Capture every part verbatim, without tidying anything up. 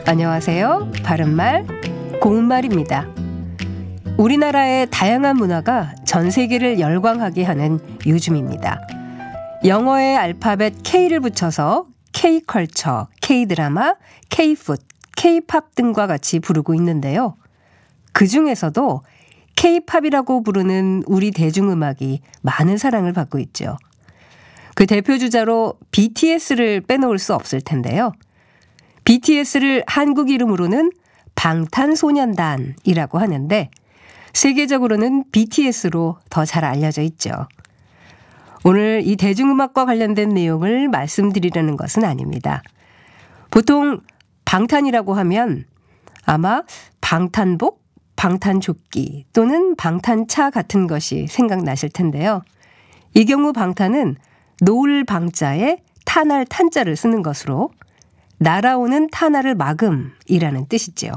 안녕하세요. 바른말, 고운말입니다. 우리나라의 다양한 문화가 전 세계를 열광하게 하는 요즘입니다. 영어의 알파벳 K를 붙여서 K컬처, K드라마, K푸드, K팝 등과 같이 부르고 있는데요. 그 중에서도 K팝이라고 부르는 우리 대중음악이 많은 사랑을 받고 있죠. 그 대표 주자로 비티에스를 빼놓을 수 없을 텐데요. 비티에스를 한국 이름으로는 방탄소년단이라고 하는데 세계적으로는 비티에스로 더 잘 알려져 있죠. 오늘 이 대중음악과 관련된 내용을 말씀드리려는 것은 아닙니다. 보통 방탄이라고 하면 아마 방탄복, 방탄조끼 또는 방탄차 같은 것이 생각나실 텐데요. 이 경우 방탄은 놓을 방자에 탄할 탄자를 쓰는 것으로 날아오는 탄화를 막음이라는 뜻이지요.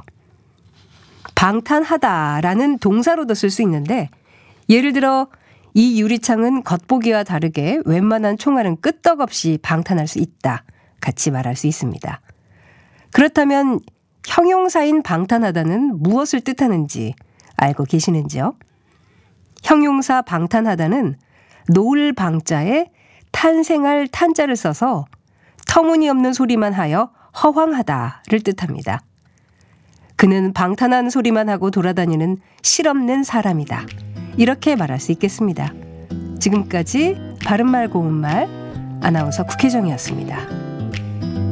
방탄하다라는 동사로도 쓸 수 있는데 예를 들어 이 유리창은 겉보기와 다르게 웬만한 총알은 끄떡없이 방탄할 수 있다. 같이 말할 수 있습니다. 그렇다면 형용사인 방탄하다는 무엇을 뜻하는지 알고 계시는지요? 형용사 방탄하다는 놓을 방자에 탄생할 탄자를 써서 터무니없는 소리만 하여 허황하다를 뜻합니다. 그는 방탄한 소리만 하고 돌아다니는 실없는 사람이다. 이렇게 말할 수 있겠습니다. 지금까지 바른말 고운말 아나운서 국혜정이었습니다.